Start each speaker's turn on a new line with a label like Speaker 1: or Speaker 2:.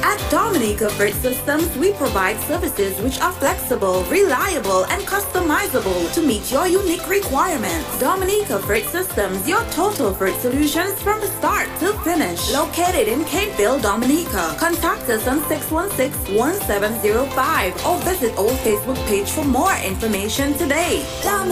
Speaker 1: At Dominica Freight Systems, we provide services which are flexible, reliable, and customizable to meet your unique requirements. Dominica Freight Systems, your total freight solutions from start to finish. Located in Capeville, Dominica. Contact us on 616-1705 or visit our Facebook page for more information today.